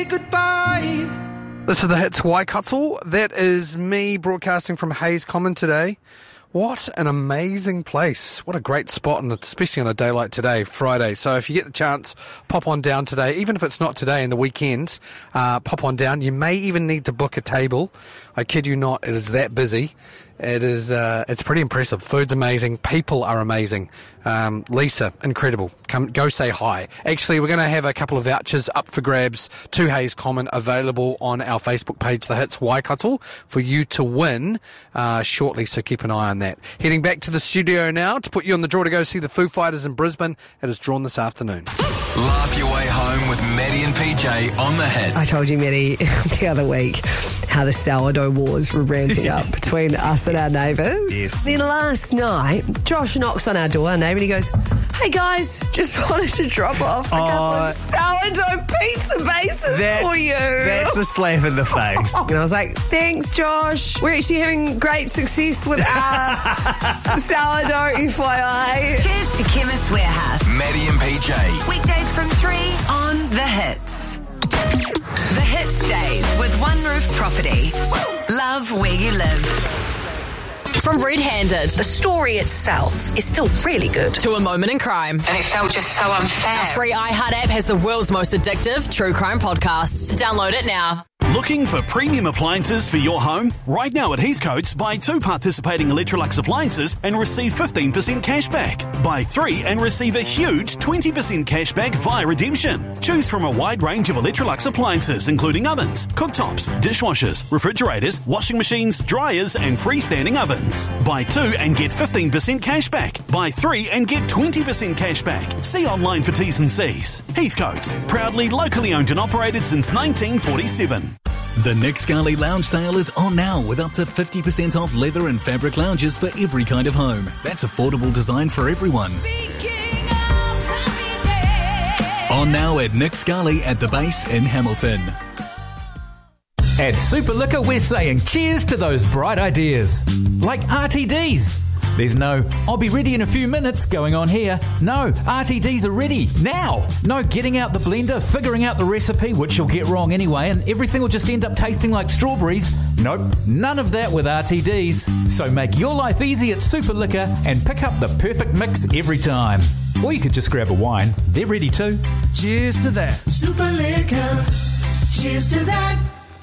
say goodbye. This is the Hits Waikato. That is me broadcasting from Hayes Common today. What an amazing place. What a great spot, and especially on a day like today, Friday. So if you get the chance, pop on down today. Even if it's not today and the weekends, pop on down. You may even need to book a table. I kid you not, it is that busy. It is, it's pretty impressive. Food's amazing. People are amazing. Lisa, incredible. Go say hi. Actually, we're going to have a couple of vouchers up for grabs to Hayes Common available on our Facebook page, The Hits Waikato, for you to win shortly, so keep an eye on that. Heading back to the studio now to put you on the draw to go see the Foo Fighters in Brisbane. It is drawn this afternoon. Laugh your way home with Maddie and PJ on The Hits. I told you, Maddie, the other week how the sourdough wars were ramping up between us and our neighbours. Yes. Then last night, Josh knocks on our door, our neighbour, and he goes, "Hey guys, just wanted to drop off a couple of sourdough pizza bases for you." That's a slap in the face. And I was like, "Thanks, Josh. We're actually having great success with our sourdough, FYI." Cheers to Chemist Warehouse. Maddie and PJ. Weekdays from 3 on The Hits. The Hits Days with One Roof Property. Love where you live. From Red Handed The story itself is still really good. to A Moment in Crime. And it felt just so unfair. Our free iHeart app has the world's most addictive true crime podcasts. Download it now. Looking for premium appliances for your home? Right now at Heathcote's, buy 2 participating Electrolux appliances and receive 15% cash back. Buy 3 and receive a huge 20% cash back via redemption. Choose from a wide range of Electrolux appliances, including ovens, cooktops, dishwashers, refrigerators, washing machines, dryers, and freestanding ovens. Buy 2 and get 15% cash back. Buy 3 and get 20% cash back. See online for T's and C's. Heathcote's, proudly locally owned and operated since 1947. The Nick Scully Lounge Sale is on now with up to 50% off leather and fabric lounges for every kind of home. That's affordable design for everyone. On now at Nick Scully at the base in Hamilton. At Super Liquor, we're saying cheers to those bright ideas. Like RTDs. There's no, "I'll be ready in a few minutes" going on here. No, RTDs are ready now. No getting out the blender, figuring out the recipe, which you'll get wrong anyway, and everything will just end up tasting like strawberries. Nope, none of that with RTDs. So make your life easy at Super Liquor and pick up the perfect mix every time. Or you could just grab a wine. They're ready too. Cheers to that. Super Liquor. Cheers to that.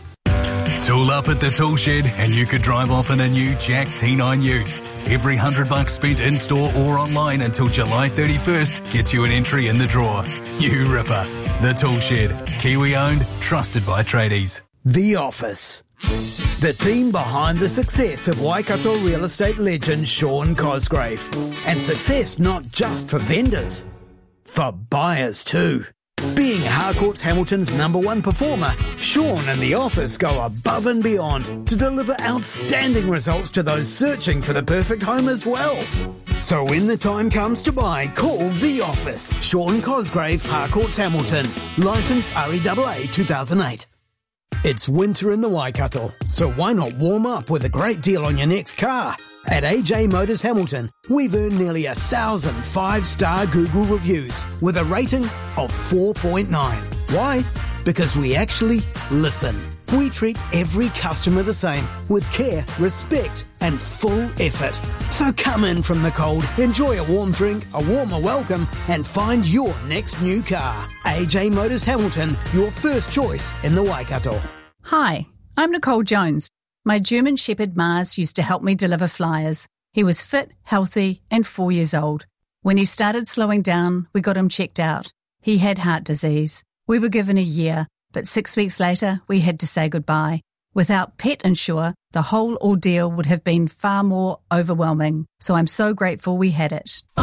Tool up at the tool shed and you could drive off in a new Jack T9 Ute. Every $100 spent in-store or online until July 31st gets you an entry in the draw. You ripper. The Tool Shed. Kiwi-owned, trusted by tradies. The Office. The team behind the success of Waikato real estate legend Sean Cosgrave. And success not just for vendors, for buyers too. Being Harcourt's Hamilton's #1 performer, Sean and The Office go above and beyond to deliver outstanding results to those searching for the perfect home as well. So when the time comes to buy, call The Office. Sean Cosgrave, Harcourt's Hamilton. Licensed REAA 2008. It's winter in the Waikato, so why not warm up with a great deal on your next car? At AJ Motors Hamilton, we've earned nearly 1,000 5-star Google reviews with a rating of 4.9. Why? Because we actually listen. We treat every customer the same, with care, respect, and full effort. So come in from the cold, enjoy a warm drink, a warmer welcome, and find your next new car. AJ Motors Hamilton, your first choice in the Waikato. Hi, I'm Nicole Jones. My German Shepherd Mars used to help me deliver flyers. He was fit, healthy, and 4 years old. When he started slowing down, we got him checked out. He had heart disease. We were given a year, but 6 weeks later, we had to say goodbye. Without Pet Insure, the whole ordeal would have been far more overwhelming. So I'm so grateful we had it.